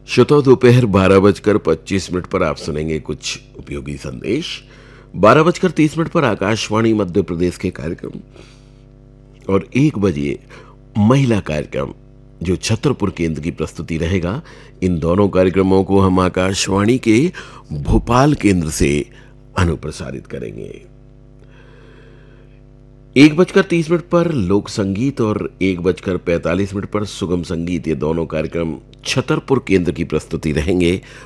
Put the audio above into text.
श्रोताओ, दोपहर 12:25 पर आप सुनेंगे कुछ उपयोगी संदेश। 12:30 पर आकाशवाणी मध्य प्रदेश के कार्यक्रम और 1 बजे महिला कार्यक्रम जो छतरपुर केंद्र की प्रस्तुति रहेगा। इन दोनों कार्यक्रमों को हम आकाशवाणी के भोपाल केंद्र से अनुप्रसारित करेंगे। 1:30 पर लोक संगीत और 1:45 पर सुगम संगीत, ये दोनों कार्यक्रम छतरपुर केंद्र की प्रस्तुति रहेंगे।